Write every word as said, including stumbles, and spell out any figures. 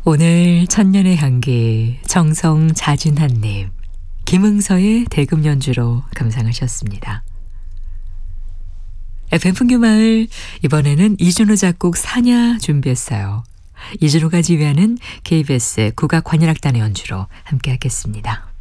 오늘 천년의 향기, 정성 잦은 한입, 김응서의 대금 연주로 감상하셨습니다. 에프엠 풍규마을, 이번에는 이준호 작곡 사냐 준비했어요. 이준호가 지휘하는 케이비에스 국악관현악단의 연주로 함께 하겠습니다.